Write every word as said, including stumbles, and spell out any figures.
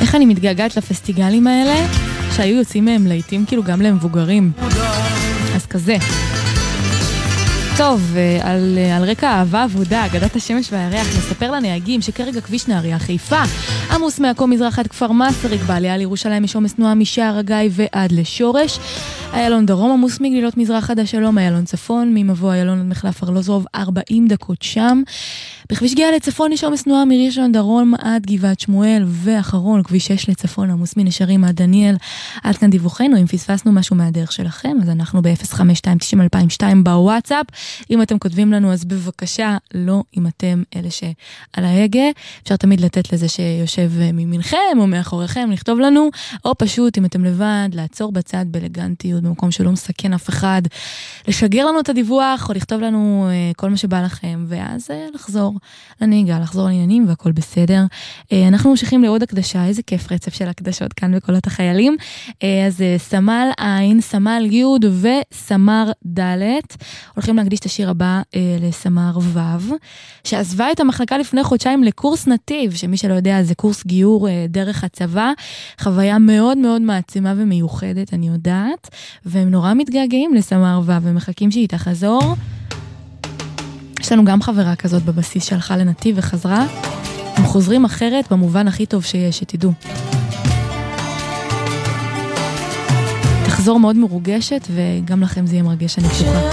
איך אני מתגעגעת לפסטיגלים האלה, שהיו יוצאים מהם לעיתים כאילו גם למבוגרים. אז כזה. טוב, על, על רקע אהבה עבודה, אגדת השמש והירח, נספר לנהגים שכרגע כביש נהריה חיפה, עמוס מעכו מזרח עד כפר מסריק, בעלייה לירושלים יש עומס תנועה משער הגיא ועד לשורש, איילון דרום עמוס מגלילות מזרח עד השלום, איילון צפון, ממבוא איילון עד מחלף ארלוזורוב, ארבעים דקות שם. בכביש גאה לצפון יש עומס תנועה מראשון דרום עד גבעת שמואל, ואחרון כביש שש לצפון עמוס מנשרים עד דניאל. עד כאן דיווחנו, אם פספסנו משהו מהדרך שלכם, אז אנחנו ב-אפס חמש שתיים תשעים אלפיים ושתיים בוואטסאפ. אם אתם כותבים לנו, אז בבקשה, לא אם אתם אלה שעל ההגה. אפשר תמיד לתת לזה שיושב ממינכם או מאחוריכם, לכתוב לנו, או פשוט, אם אתם לבד, לעצור בצד באלגנטיות, במקום שלא מסכן אף אחד, לשגר לנו את הדיווח, או לכתוב לנו uh, כל מה שבא לכם, ואז uh, לחזור לנהיגה, לחזור לעניינים, והכל בסדר. Uh, אנחנו ממשיכים לעוד הקדשה, איזה כיף רצף של הקדשות כאן בקולות החיילים. Uh, אז uh, סמל עין, סמל י' וסמר ד', הולכים להקדיש את השיר הבא uh, לסמר ו', שעזבה את המחלקה לפני חודשיים לקורס נתיב, שמי שלא יודע זה קורס גיור uh, דרך הצבא, חוויה מאוד מאוד מעצימה ומיוחדת, אני יודעת, והם נורא מתגעגעים לסמר ו' ומחכים שהיא תחזור. יש לנו גם חברה כזאת בבסיס שהלכה לנתיב וחזרה. הם חוזרים אחרת במובן הכי טוב שיש, שתדעו. תחזור מאוד מרוגשת, וגם לכם זה יהיה מרגש, אני בטוחה.